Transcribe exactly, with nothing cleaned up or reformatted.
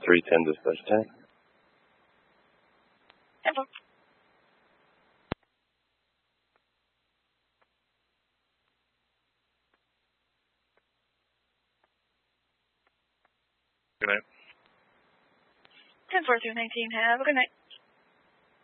three ten dispatch ten. ten four. Good night. ten four through nineteen. Have a good night.